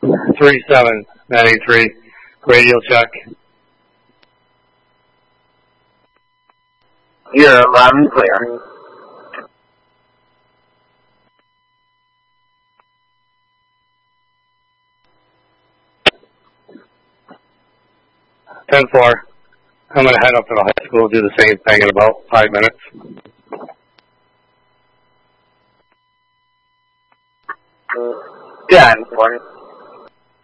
3793, radio check. 011, clear. 10-4. I'm going to head up to the high school, do the same thing in about 5 minutes. Yeah, 10-4.